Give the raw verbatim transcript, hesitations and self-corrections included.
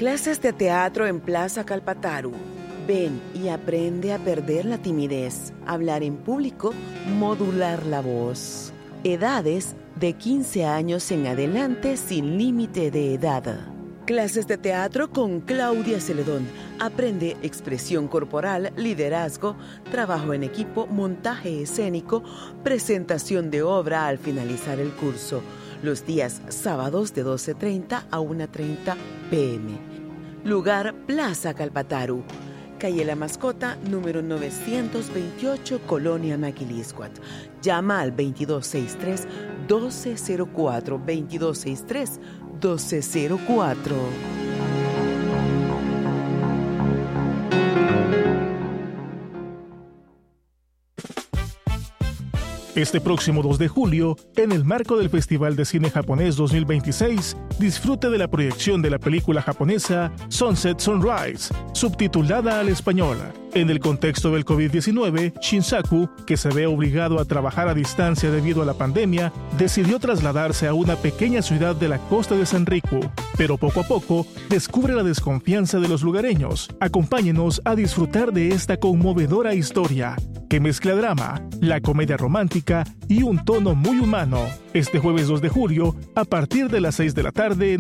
Clases de teatro en Plaza Calpataru. Ven y aprende a perder la timidez, hablar en público, modular la voz. Edades de quince años en adelante sin límite de edad. Clases de teatro con Claudia Celedón. Aprende expresión corporal, liderazgo, trabajo en equipo, montaje escénico, presentación de obra al finalizar el curso. Los días sábados de doce treinta a una treinta pe eme. Lugar Plaza Calpataru. Calle La Mascota, número novecientos veintiocho, Colonia Maquiliscuat. Llama al veintidós sesenta y tres, doce cero cuatro, veintidós sesenta y tres, doce cero cuatro. Este próximo dos de julio, en el marco del Festival de Cine Japonés dos mil veintiséis, disfrute de la proyección de la película japonesa Sunset Sunrise, subtitulada al español. En el contexto del covid diecinueve, Shinsaku, que se ve obligado a trabajar a distancia debido a la pandemia, decidió trasladarse a una pequeña ciudad de la costa de Sanriku, pero poco a poco descubre la desconfianza de los lugareños. Acompáñenos a disfrutar de esta conmovedora historia, que mezcla drama, la comedia romántica y un tono muy humano. Este jueves dos de julio, a partir de las seis de la tarde,